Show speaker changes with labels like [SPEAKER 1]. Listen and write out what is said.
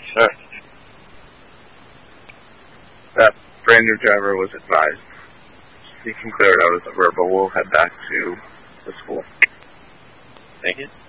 [SPEAKER 1] Sure.
[SPEAKER 2] That brand new driver was advised. He can clear it out as a verbal. We'll head back to the school.
[SPEAKER 1] Thank you.